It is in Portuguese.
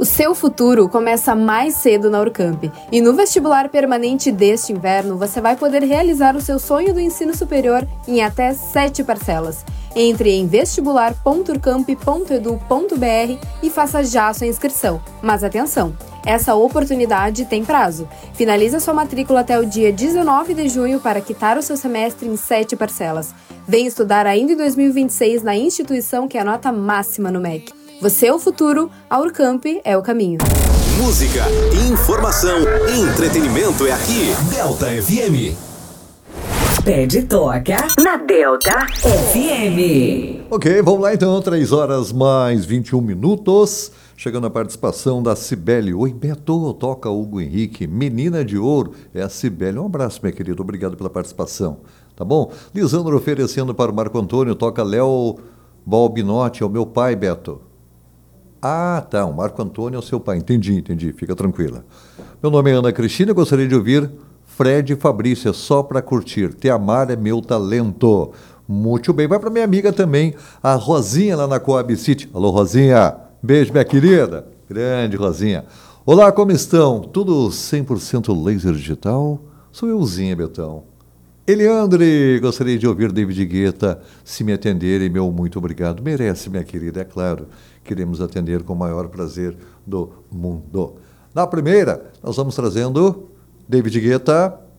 O seu futuro começa mais cedo na Urcamp. E no vestibular permanente deste inverno, você vai poder realizar o seu sonho do ensino superior em até 7 parcelas. Entre em vestibular.urcamp.edu.br e faça já a sua inscrição. Mas atenção, essa oportunidade tem prazo. Finalize a sua matrícula até o dia 19 de junho para quitar o seu semestre em 7 parcelas. Venha estudar ainda em 2026 na instituição que é a nota máxima no MEC. Você é o futuro, a Urcamp é o caminho. Música, informação, entretenimento é aqui. Delta FM. Pede toca na Delta FM. Ok, vamos lá então, 3 horas mais 21 minutos. Chegando a participação da Cibele. Oi, Beto, toca Hugo Henrique. Menina de Ouro é a Cibele. Um abraço, minha querida, obrigado pela participação. Tá bom? Lisandro oferecendo para o Marco Antônio, toca Léo Balbinotti, é o meu pai, Beto. Ah, tá, o Marco Antônio é o seu pai. Entendi, fica tranquila. Meu nome é Ana Cristina, eu gostaria de ouvir Fred e Fabrício, é só para curtir. Te amar é meu talento. Muito bem, vai para minha amiga também, a Rosinha lá na Coab City. Alô, Rosinha, beijo, minha querida. Grande Rosinha. Olá, como estão? Tudo 100% laser digital? Sou euzinha, Betão. Eliandre, gostaria de ouvir David Guetta, se me atenderem, meu muito obrigado. Merece, minha querida, é claro. Queremos atender com o maior prazer do mundo. Na primeira, nós vamos trazendo David Guetta.